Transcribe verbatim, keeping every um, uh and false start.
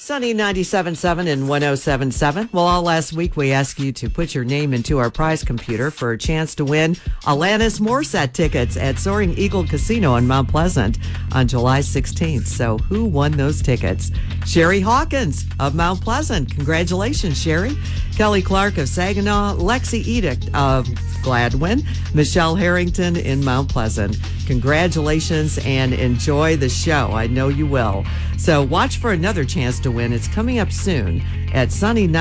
Sunny ninety-seven point seven and one oh seven point seven. Well, all last week we asked you to put your name into our prize computer for a chance to win Alanis Morissette tickets at Soaring Eagle Casino in Mount Pleasant on July sixteenth. So who won those tickets? Sherry Hawkins of Mount Pleasant. Congratulations, Sherry. Kelly Clark of Saginaw, Lexi Edict of Gladwin, Michelle Harrington in Mount Pleasant. Congratulations and enjoy the show. I know you will. So watch for another chance to win. It's coming up soon at Sunny